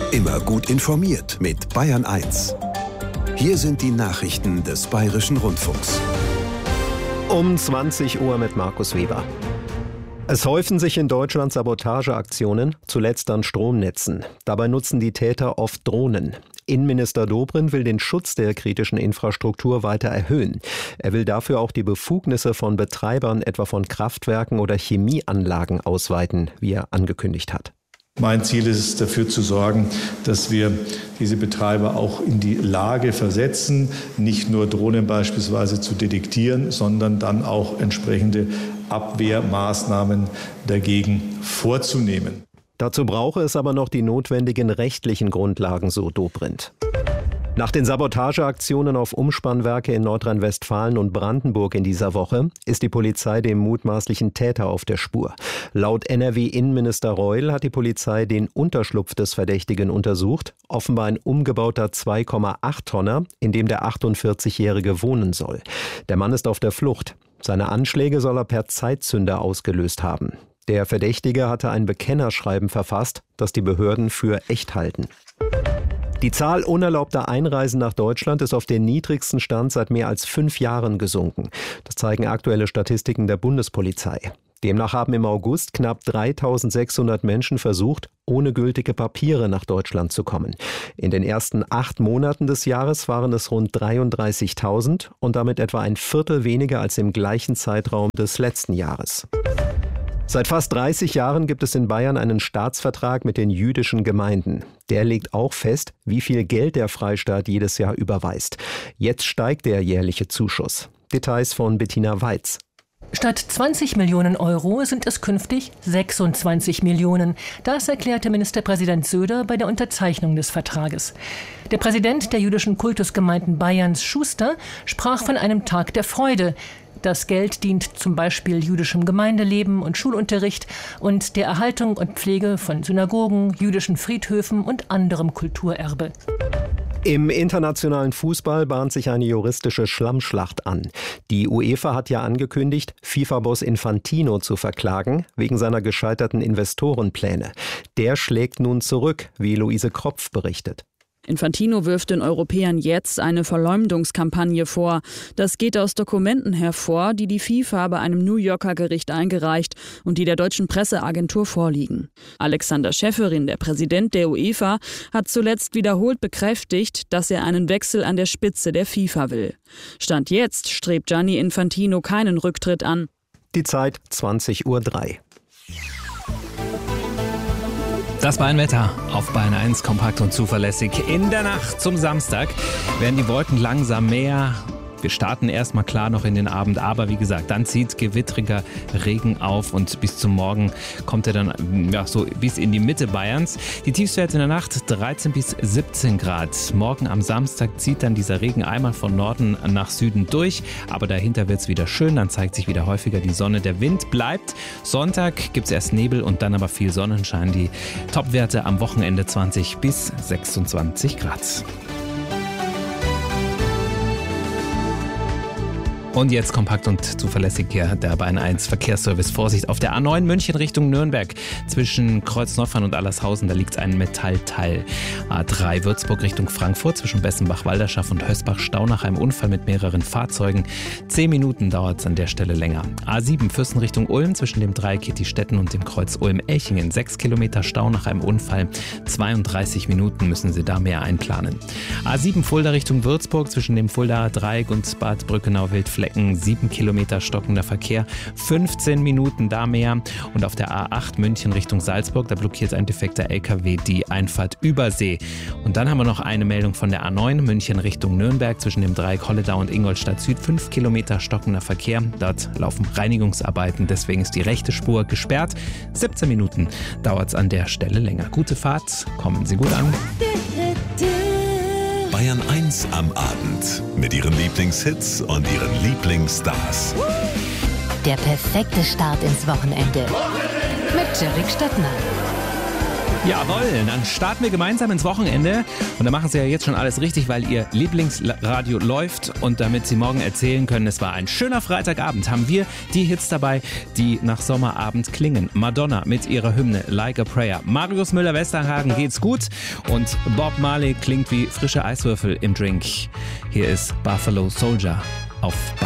Immer gut informiert mit Bayern 1. Hier sind die Nachrichten des Bayerischen Rundfunks. Um 20 Uhr mit Markus Weber. Es häufen sich in Deutschland Sabotageaktionen, zuletzt an Stromnetzen. Dabei nutzen die Täter oft Drohnen. Innenminister Dobrindt will den Schutz der kritischen Infrastruktur weiter erhöhen. Er will dafür auch die Befugnisse von Betreibern, etwa von Kraftwerken oder Chemieanlagen, ausweiten, wie er angekündigt hat. Mein Ziel ist es, dafür zu sorgen, dass wir diese Betreiber auch in die Lage versetzen, nicht nur Drohnen beispielsweise zu detektieren, sondern dann auch entsprechende Abwehrmaßnahmen dagegen vorzunehmen. Dazu brauche es aber noch die notwendigen rechtlichen Grundlagen, so Dobrindt. Nach den Sabotageaktionen auf Umspannwerke in Nordrhein-Westfalen und Brandenburg in dieser Woche ist die Polizei dem mutmaßlichen Täter auf der Spur. Laut NRW-Innenminister Reul hat die Polizei den Unterschlupf des Verdächtigen untersucht, offenbar ein umgebauter 2,8-Tonner, in dem der 48-Jährige wohnen soll. Der Mann ist auf der Flucht. Seine Anschläge soll er per Zeitzünder ausgelöst haben. Der Verdächtige hatte ein Bekennerschreiben verfasst, das die Behörden für echt halten. Die Zahl unerlaubter Einreisen nach Deutschland ist auf den niedrigsten Stand seit mehr als 5 Jahren gesunken. Das zeigen aktuelle Statistiken der Bundespolizei. Demnach haben im August knapp 3.600 Menschen versucht, ohne gültige Papiere nach Deutschland zu kommen. In den ersten 8 Monaten des Jahres waren es rund 33.000 und damit etwa ein Viertel weniger als im gleichen Zeitraum des letzten Jahres. Seit fast 30 Jahren gibt es in Bayern einen Staatsvertrag mit den jüdischen Gemeinden. Der legt auch fest, wie viel Geld der Freistaat jedes Jahr überweist. Jetzt steigt der jährliche Zuschuss. Details von Bettina Weiz. Statt 20 Millionen Euro sind es künftig 26 Millionen. Das erklärte Ministerpräsident Söder bei der Unterzeichnung des Vertrages. Der Präsident der jüdischen Kultusgemeinden Bayerns, Schuster, sprach von einem Tag der Freude. Das Geld dient zum Beispiel jüdischem Gemeindeleben und Schulunterricht und der Erhaltung und Pflege von Synagogen, jüdischen Friedhöfen und anderem Kulturerbe. Im internationalen Fußball bahnt sich eine juristische Schlammschlacht an. Die UEFA hat ja angekündigt, FIFA-Boss Infantino zu verklagen, wegen seiner gescheiterten Investorenpläne. Der schlägt nun zurück, wie Luise Kropf berichtet. Infantino wirft den Europäern jetzt eine Verleumdungskampagne vor. Das geht aus Dokumenten hervor, die die FIFA bei einem New Yorker Gericht eingereicht und die der deutschen Presseagentur vorliegen. Alexander Schäferin, der Präsident der UEFA, hat zuletzt wiederholt bekräftigt, dass er einen Wechsel an der Spitze der FIFA will. Stand jetzt strebt Gianni Infantino keinen Rücktritt an. Die Zeit 20:03 Uhr. Das war ein Wetter auf Bayern 1, kompakt und zuverlässig. In der Nacht zum Samstag werden die Wolken langsam mehr. Wir starten erstmal klar noch in den Abend, aber wie gesagt, dann zieht gewittriger Regen auf und bis zum Morgen kommt er dann so bis in die Mitte Bayerns. Die Tiefstwerte in der Nacht 13 bis 17 Grad. Morgen am Samstag zieht dann dieser Regen einmal von Norden nach Süden durch, aber dahinter wird es wieder schön, dann zeigt sich wieder häufiger die Sonne. Der Wind bleibt. Sonntag gibt es erst Nebel und dann aber viel Sonnenschein. Die Topwerte am Wochenende 20 bis 26 Grad. Und jetzt kompakt und zuverlässig hier der Bayern 1 Verkehrsservice. Vorsicht auf der A9 München Richtung Nürnberg. Zwischen Kreuzneuffern und Allershausen, da liegt ein Metallteil. A3 Würzburg Richtung Frankfurt zwischen Bessenbach-Walderschaft und Hösbach-Staunach. Ein Unfall mit mehreren Fahrzeugen. 10 Minuten dauert es an der Stelle länger. A7 Fürsten Richtung Ulm zwischen dem Dreieck Kittistetten und dem Kreuz Ulm-Elchingen. 6 Kilometer Stau nach einem Unfall. 32 Minuten müssen Sie da mehr einplanen. A7 Fulda Richtung Würzburg zwischen dem Fuldaer Dreieck und Bad Brückenau-Wildflecken. 7 Kilometer stockender Verkehr, 15 Minuten da mehr. Und auf der A8 München Richtung Salzburg, da blockiert ein defekter LKW die Einfahrt Übersee. Und dann haben wir noch eine Meldung von der A9 München Richtung Nürnberg zwischen dem Dreieck Holledau und Ingolstadt Süd. 5 Kilometer stockender Verkehr, dort laufen Reinigungsarbeiten, deswegen ist die rechte Spur gesperrt. 17 Minuten dauert es an der Stelle länger. Gute Fahrt, kommen Sie gut an. Bayern 1 am Abend mit ihren Lieblingshits und ihren Lieblingsstars. Der perfekte Start ins Wochenende mit Jörg Stettner. Jawohl, dann starten wir gemeinsam ins Wochenende und da machen Sie ja jetzt schon alles richtig, weil Ihr Lieblingsradio läuft und damit Sie morgen erzählen können, es war ein schöner Freitagabend, haben wir die Hits dabei, die nach Sommerabend klingen. Madonna mit ihrer Hymne Like a Prayer. Marius Müller-Westernhagen geht's gut und Bob Marley klingt wie frische Eiswürfel im Drink. Hier ist Buffalo Soldier auf